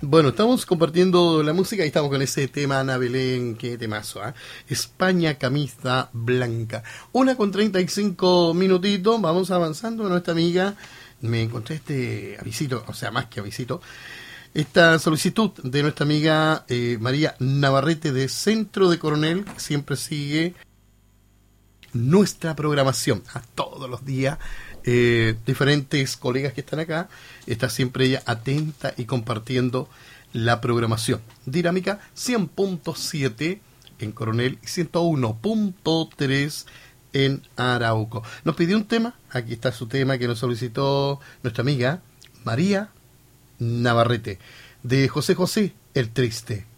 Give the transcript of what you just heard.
Bueno, estamos compartiendo la música y estamos con ese tema, Ana Belén, qué temazo, ¿eh? España, camisa blanca. 1:35 minutitos, vamos avanzando. Nuestra amiga, me encontré este avisito, o sea, más que avisito, esta solicitud de nuestra amiga María Navarrete de Centro de Coronel, que siempre sigue nuestra programación a todos los días. Diferentes colegas que están acá, está siempre ella atenta y compartiendo la programación. Dinámica 100.7 en Coronel y 101.3 en Arauco. Nos pidió un tema, aquí está su tema que nos solicitó nuestra amiga María Navarrete, de José José, El Triste.